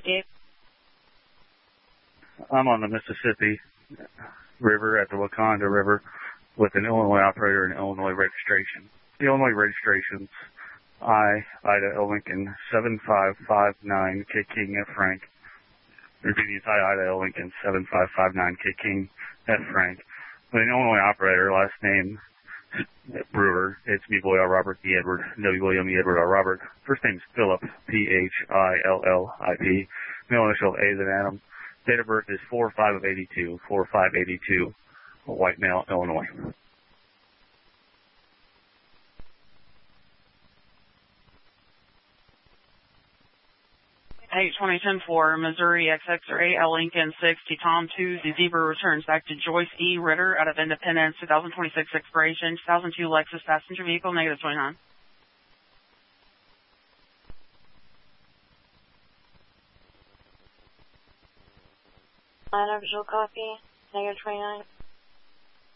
58. I'm on the Mississippi River at the Wakanda River with an Illinois operator and Illinois registration. The Illinois registration's Ida Lincoln 7559 K King F Frank. Repeating, it's Ida Lincoln 7559 K King F Frank. With an Illinois operator, last name Brewer. It's B. Boy R. Robert E. Edward, W. William E. Edward R. Robert. First name's Philip, Phillip. Middle initial A than Adam. Date of birth is 4/5 of 82, 4/5/82. A white male, Illinois. Hey, 2010-4, Missouri XX-8, L. Lincoln 60, Tom 2, the Zebra returns back to Joyce E. Ritter out of Independence, 2026 expiration, 2002 Lexus passenger vehicle, negative 29. Line visual copy, negative 29.